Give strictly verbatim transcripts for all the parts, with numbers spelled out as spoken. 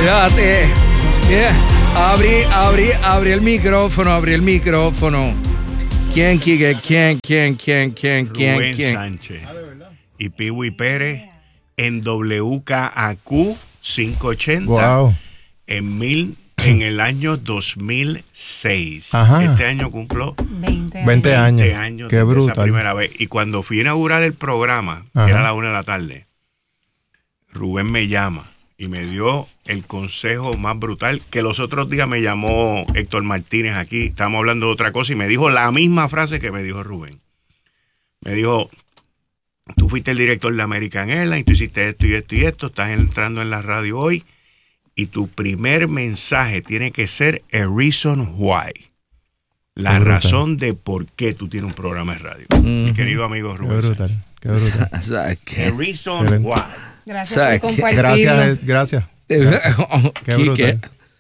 Fíjate. Yeah. Abrí, abrí, abrí el micrófono, abrí el micrófono. ¿Quién, Quique? ¿Quién, quién, quién, quién, quién, Rubén quién? Sánchez y Piwi Pérez en W K A Q quinientos ochenta Wow. en mil en el año dos mil seis. Ajá. Este año cumplo veinte veinte años. veinte años Qué desde brutal. esa primera vez. Y cuando fui a inaugurar el programa, Ajá. que era a la una de la tarde, Rubén me llama y me dio el consejo más brutal, que los otros días me llamó Héctor Martínez aquí, estábamos hablando de otra cosa y me dijo la misma frase que me dijo Rubén. Me dijo, tú fuiste el director de American Airlines, tú hiciste esto y esto y esto, estás entrando en la radio hoy y tu primer mensaje tiene que ser a reason why. La Qué brutal. razón de por qué tú tienes un programa de radio. Uh-huh. Mi querido amigo Qué Rubén. brutal. Qué brutal. ¿Sabes A qué? reason Excelente. why. Gracias ¿Sabes por qué? compartirlo. Gracias, gracias. Qué Quique.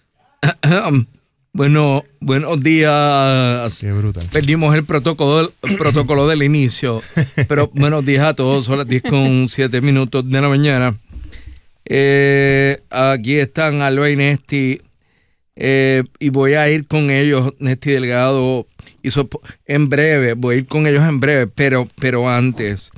Bueno, buenos días. Qué brutal. Perdimos el protocolo, el protocolo del inicio, pero buenos días a todos. Son las diez con siete minutos de la mañana. Eh, aquí están Alba y Nesti, eh, y voy a ir con ellos. Nesti Delgado hizo en breve, voy a ir con ellos en breve, pero, pero antes,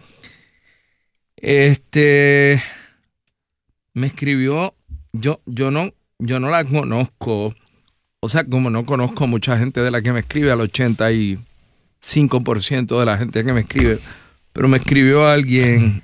este, me escribió, yo, yo no, yo no la conozco. O sea, como no conozco mucha gente de la que me escribe, al ochenta y cinco por ciento de la gente que me escribe, pero me escribió alguien.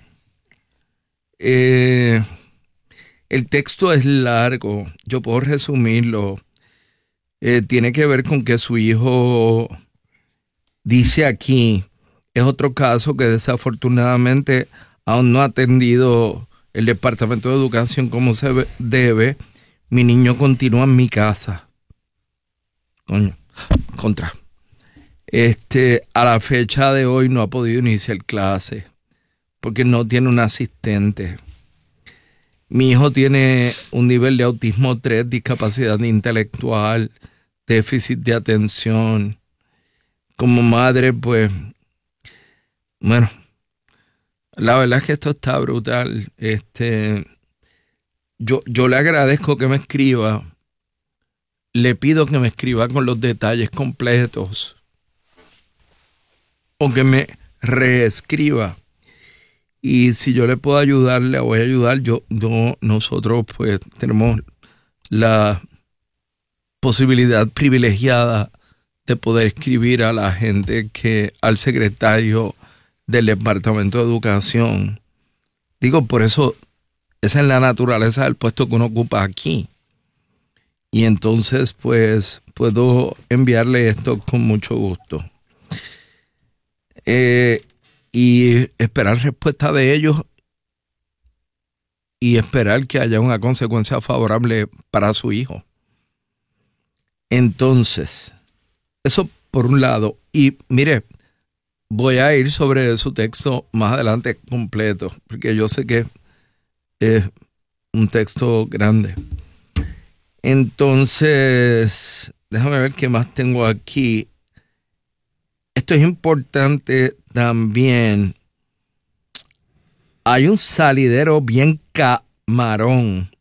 Eh, el texto es largo, yo puedo resumirlo. Eh, tiene que ver con que su hijo dice aquí, es otro caso que desafortunadamente aún no ha atendido el Departamento de Educación como se debe. Mi niño continúa en mi casa. Coño, contra. Este, a la fecha de hoy no ha podido iniciar clase porque no tiene un asistente. Mi hijo tiene un nivel de autismo tres, discapacidad intelectual, déficit de atención. Como madre, pues, bueno, la verdad es que esto está brutal. Este, yo, yo le agradezco que me escriba. Le pido que me escriba con los detalles completos o que me reescriba. Y si yo le puedo ayudar, le voy a ayudar. Yo, yo, nosotros pues tenemos la posibilidad privilegiada de poder escribir a la gente que, al secretario del Departamento de Educación. Digo, por eso, esa es la naturaleza del puesto que uno ocupa aquí. Y entonces, pues, puedo enviarle esto con mucho gusto. Eh, y esperar respuesta de ellos y esperar que haya una consecuencia favorable para su hijo. Entonces, eso por un lado. Y mire, voy a ir sobre su texto más adelante completo, porque yo sé que es un texto grande. Entonces, déjame ver qué más tengo aquí. Esto es importante también. Hay un salidero bien camarón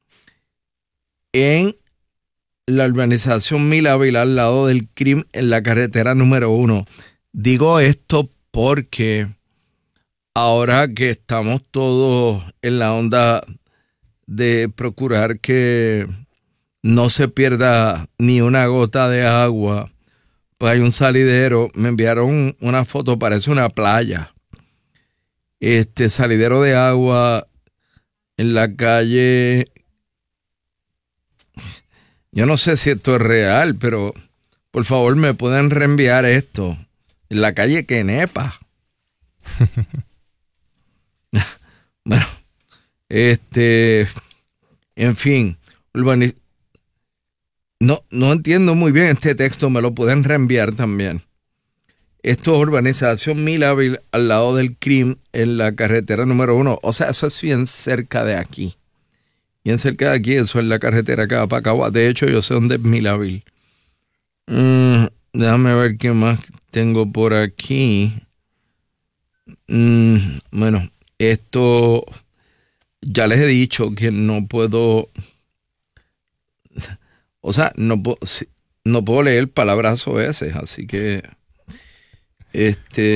en la urbanización Milaville, al lado del C R I M, en la carretera número uno. Digo esto porque ahora que estamos todos en la onda de procurar que no se pierda ni una gota de agua, pues hay un salidero. Me enviaron una foto, parece una playa. Este salidero de agua en la calle, yo no sé si esto es real, pero por favor me pueden reenviar esto. En la calle Quenepa. Bueno, este, en fin, urbaniz- no, no entiendo muy bien este texto, me lo pueden reenviar también. Esto es urbanización Milaville, al lado del C R I M, en la carretera número uno. O sea, eso es bien cerca de aquí. Bien cerca de aquí, eso es la carretera que va para Cagua. De hecho, yo sé dónde es Milaville. Mm, déjame ver qué más tengo por aquí. Mm, bueno, esto ya les he dicho que no puedo O sea, no, no puedo leer palabras oeces, así que... este